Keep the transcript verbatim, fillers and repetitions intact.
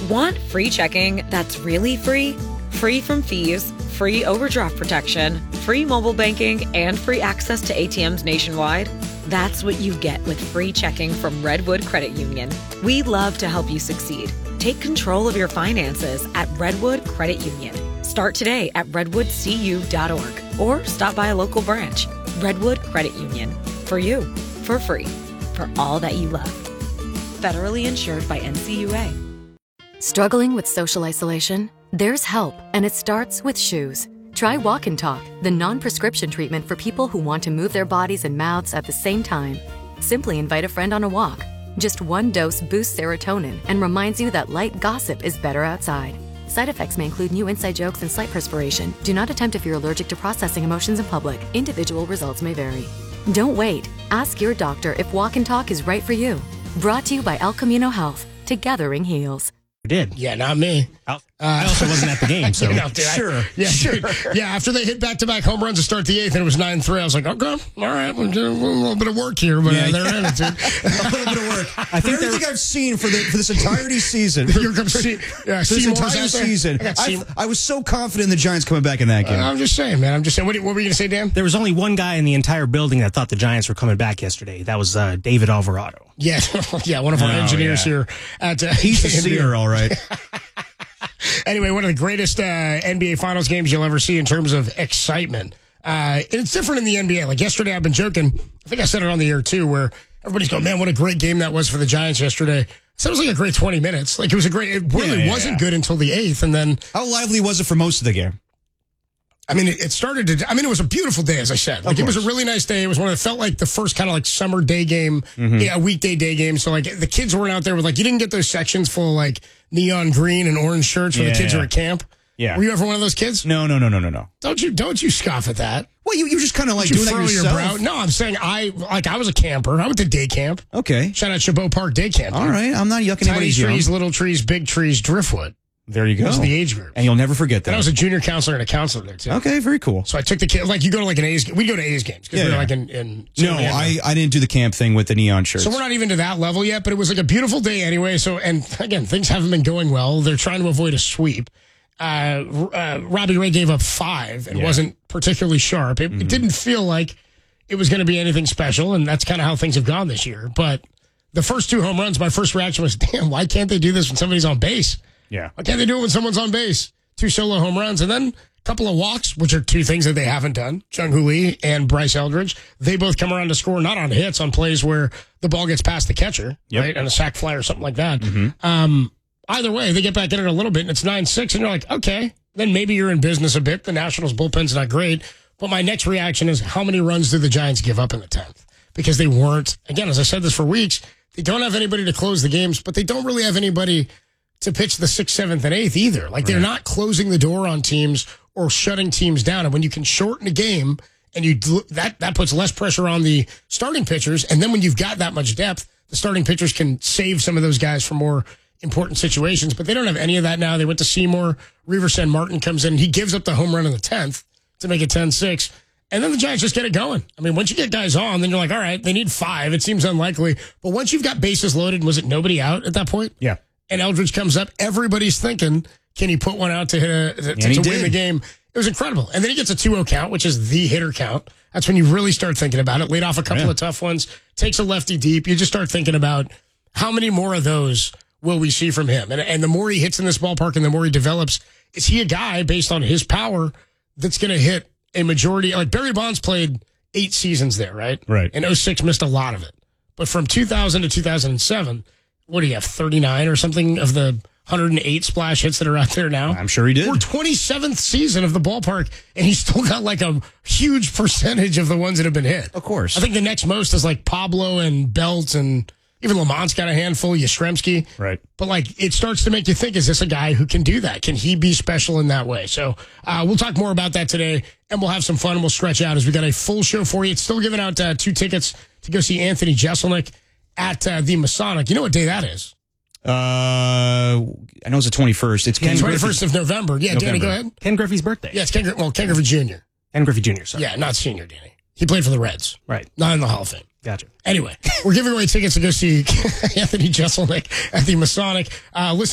Want free checking that's really free? Free from fees, free overdraft protection, free mobile banking, and free access to A T Ms nationwide? That's what you get with free checking from Redwood Credit Union. We love to help you succeed. Take control of your finances at Redwood Credit Union. Start today at redwood c u dot org or stop by a local branch. Redwood Credit Union. For you, for free, for all that you love. Federally insured by N C U A. Struggling with social isolation? There's help, and it starts with shoes. Try Walk and Talk, the non-prescription treatment for people who want to move their bodies and mouths at the same time. Simply invite a friend on a walk. Just one dose boosts serotonin and reminds you that light gossip is better outside. Side effects may include new inside jokes and slight perspiration. Do not attempt if you're allergic to processing emotions in public. Individual results may vary. Don't wait. Ask your doctor if Walk and Talk is right for you. Brought to you by El Camino Health. Togethering heals. Did. Yeah, not me. Uh, I also wasn't at the game, so no, dude, sure. I, yeah, sure. Yeah, after they hit back-to-back home runs to start the eighth and it was nine three, I was like, okay, all right, we're doing a little bit of work here, but yeah, uh, they're in it, dude. A little bit of work. I think everything I've seen for the for this entirety season. Here comes C- yeah, this Seymour's entire out there. season. I, I, I was so confident in the Giants coming back in that game. Uh, I'm just saying, man. I'm just saying. What, what were you going to say, Dan? There was only one guy in the entire building that thought the Giants were coming back yesterday. That was uh, David Alvarado. Yeah, yeah, one of our oh, engineers yeah. here at uh, He's a seer, all right. Anyway, one of the greatest uh, N B A Finals games you'll ever see in terms of excitement. Uh, and it's different in the N B A. Like yesterday, I've been joking. I think I said it on the air, too, where everybody's going, man, what a great game that was for the Giants yesterday. So it was like a great twenty minutes. Like it was a great, it really yeah, yeah, wasn't yeah. good until the eighth. And then, How lively was it for most of the game? I mean, it, it started to, I mean, it was a beautiful day, as I said. Like it was a really nice day. It was one of the, felt like the first kind of like summer day game, mm-hmm. yeah, weekday day game. So like the kids weren't out there with like, you didn't get those sections full of like neon green and orange shirts where yeah, the kids yeah. are at camp. Yeah. Were you ever one of those kids? No, no, no, no, no, no. Don't you, don't you scoff at that. Well, you, you just kind of like Did you doing that furrow your yourself. brow? No, I'm saying I, like I was a camper. I went to day camp. Okay. Shout out Chabot Park Day Camp. All right. I'm not yucking Tiny anybody's trees, yum. little trees, big trees, driftwood. There you go. That was the age group. And you'll never forget that. And I was a junior counselor and a counselor there, too. Okay, very cool. So I took the kid, like you go to like an A's, we go to A's games because Yeah, we were yeah. like in, in No, I, I didn't do the camp thing with the neon shirts. So we're not even to that level yet, but it was like a beautiful day anyway. So, and again, things haven't been going well. They're trying to avoid a sweep. Uh, uh, Robbie Ray gave up five and Yeah. wasn't particularly sharp. It, Mm-hmm. it didn't feel like it was going to be anything special, and that's kind of how things have gone this year. But the first two home runs, my first reaction was, damn, why can't they do this when somebody's on base? Yeah. Why can't they do it when someone's on base? Two solo home runs, and then a couple of walks, which are two things that they haven't done. Jung-Hoo Lee and Bryce Eldridge. They both come around to score, not on hits, on plays where the ball gets past the catcher, Yep. right? And a sac fly or something like that. Mm-hmm. Um, either way, they get back in it a little bit, and it's nine six, and you're like, okay, then maybe you're in business a bit. The Nationals bullpen's not great. But my next reaction is, how many runs did the Giants give up in the tenth? Because they weren't, again, as I said this for weeks, they don't have anybody to close the games, but they don't really have anybody to pitch the sixth, seventh, and eighth either. Like, they're not closing the door on teams or shutting teams down. And when you can shorten a game, and you that that puts less pressure on the starting pitchers, and then when you've got that much depth, the starting pitchers can save some of those guys from more important situations. But they don't have any of that now. They went to Seymour. Reverson Martin comes in, and he gives up the home run in the tenth to make it ten six. And then the Giants just get it going. I mean, once you get guys on, then you're like, all right, they need five. It seems unlikely. But once you've got bases loaded, was it nobody out at that point? Yeah. And Eldridge comes up, everybody's thinking, can he put one out to hit a, to, to win the game? It was incredible. And then he gets a two oh count, which is the hitter count. That's when you really start thinking about it. Laid off a couple Yeah. of tough ones, takes a lefty deep. You just start thinking about how many more of those will we see from him? And, and the more he hits in this ballpark and the more he develops, is he a guy based on his power that's going to hit a majority? Like Barry Bonds played eight seasons there, right? Right. And oh six missed a lot of it. But from two thousand to two thousand seven, what do you have, thirty-nine or something of the one hundred eight splash hits that are out there now? I'm sure he did. We're twenty-seventh season of the ballpark, and he's still got like a huge percentage of the ones that have been hit. Of course. I think the next most is like Pablo and Belt, and even Lamont's got a handful, Yastrzemski. Right. But like, it starts to make you think, is this a guy who can do that? Can he be special in that way? So uh, we'll talk more about that today, and we'll have some fun, and we'll stretch out as we got a full show for you. It's still giving out uh, two tickets to go see Anthony Jeselnik at uh, the Masonic. You know what day that is? Uh, I know it's the twenty-first. It's Ken twenty-first of November. Yeah, November. Danny, go ahead. Ken Griffey's birthday. Yeah, it's Ken, well, Ken Griffey Junior Ken Griffey Junior, sorry. Yeah, not senior, Danny. He played for the Reds. Right. Not in the Hall of Fame. Gotcha. Anyway, we're giving away tickets to go see Anthony Jeselnik at the Masonic. Uh, listen.